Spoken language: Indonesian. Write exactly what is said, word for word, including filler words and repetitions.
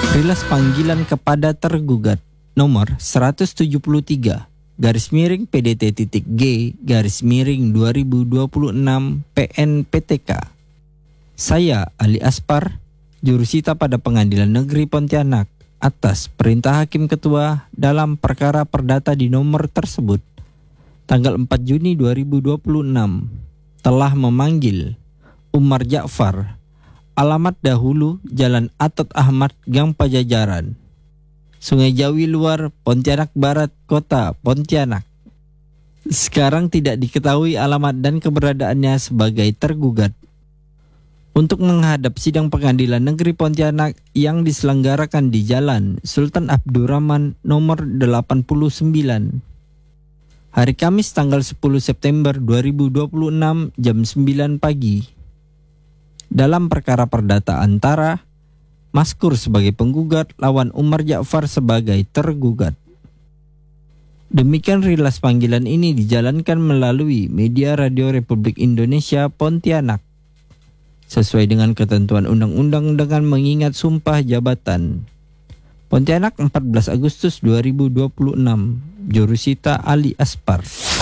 Rilas panggilan kepada tergugat nomor seratus tujuh puluh tiga garis miring P D T titik G garis miring dua ribu dua puluh enam P N P T K. Saya Ali Aspar, jurusita pada Pengadilan Negeri Pontianak atas perintah Hakim Ketua dalam perkara perdata di nomor tersebut tanggal empat Juni dua ribu dua puluh enam telah memanggil Umar Ja'far, alamat dahulu Jalan Atot Ahmad Gang Pajajaran, Sungai Jawi Luar, Pontianak Barat, Kota Pontianak. Sekarang tidak diketahui alamat dan keberadaannya sebagai tergugat, untuk menghadap sidang Pengadilan Negeri Pontianak yang diselenggarakan di Jalan Sultan Abdurrahman nomor delapan puluh sembilan. Hari Kamis tanggal sepuluh September dua ribu dua puluh enam jam sembilan pagi. Dalam perkara perdata antara Maskur sebagai penggugat lawan Umar Ja'far sebagai tergugat. Demikian rilas panggilan ini dijalankan melalui media Radio Republik Indonesia Pontianak, sesuai dengan ketentuan undang-undang dengan mengingat sumpah jabatan. Pontianak empat belas Agustus dua ribu dua puluh enam, Jurusita Ali Aspar.